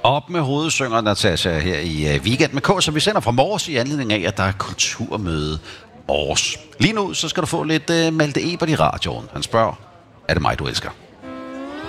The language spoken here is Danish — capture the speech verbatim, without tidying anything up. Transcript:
Op med hovedet synger Natasha her i uh, Weekend med K, så vi sender fra Mors i anledning af, at der er kulturmøde Mors. Lige nu så skal du få lidt uh, Malte Ebert i radioen. Han spørger, er det mig, du elsker?